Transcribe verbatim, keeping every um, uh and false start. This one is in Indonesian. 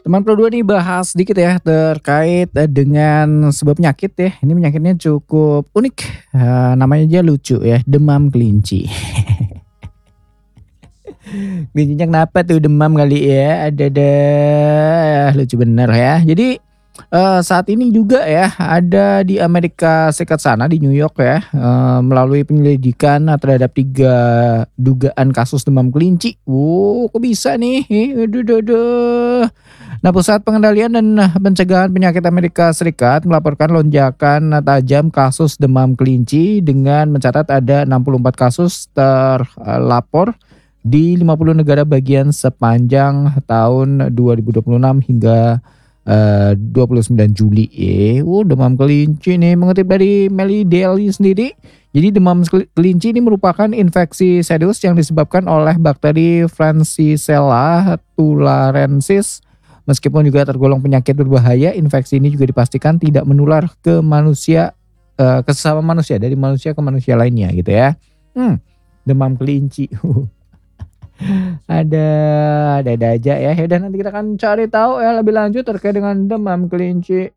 Teman kedua nih bahas sedikit ya terkait, eee, dengan sebuah penyakit ya. Ini penyakitnya cukup unik, eee, namanya aja lucu ya, demam kelinci. Kelincinya kenapa tuh demam kali ya? Adada, lucu bener ya. Jadi, eee, saat ini juga ya ada di Amerika Serikat sana di New York ya, eee, melalui penyelidikan terhadap tiga dugaan kasus demam kelinci. Wuh, kok bisa nih? Ih, aduh duh duh. Nah, Pusat Pengendalian dan Pencegahan Penyakit Amerika Serikat melaporkan lonjakan tajam kasus demam kelinci dengan mencatat ada enam puluh empat kasus terlapor di lima puluh negara bagian sepanjang tahun dua ribu dua puluh enam hingga, eee, dua puluh sembilan Juli ye. Uh, demam kelinci nih mengutip dari Meli Daily sendiri, jadi demam keli kelinci ini merupakan infeksi serius yang disebabkan oleh bakteri Francisella tularensis. Meskipun juga tergolong penyakit berbahaya, infeksi ini juga dipastikan tidak menular ke manusia, eee, ke sesama manusia, dari manusia ke manusia lainnya gitu ya. Mmm, demam kelinci. Ada, ada-ada aja ya. Ya udah nanti kita akan cari tahu ya lebih lanjut terkait dengan demam kelinci.